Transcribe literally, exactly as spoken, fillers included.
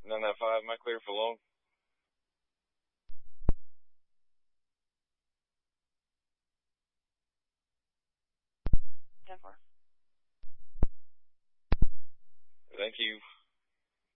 nine nine five, am I clear for long? ten four. Thank you.